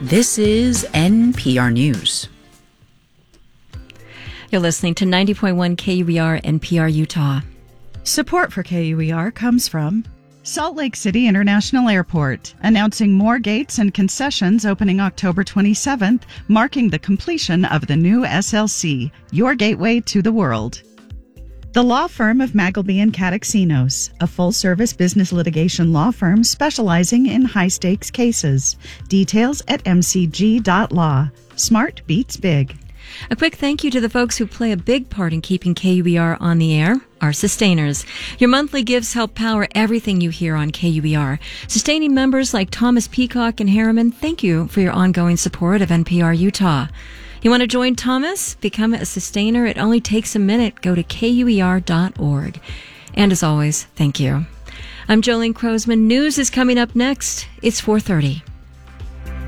This is NPR News. You're listening to 90.1 KUER NPR Utah. Support for KUER comes from Salt Lake City International Airport, announcing more gates and concessions opening October 27th, marking the completion of the new SLC, your gateway to the world. The law firm of Magleby and Kataxinos, a full-service business litigation law firm specializing in high-stakes cases. Details at mcg.law. Smart beats big. A quick thank you to the folks who play a big part in keeping KUER on the air, our sustainers. Your monthly gifts help power everything you hear on KUER. Sustaining members like Thomas Peacock and Harriman, thank you for your ongoing support of NPR Utah. You want to join Thomas? Become a sustainer. It only takes a minute. Go to KUER.org. And as always, thank you. I'm Jolene Crosman. News is coming up next. It's 4:30.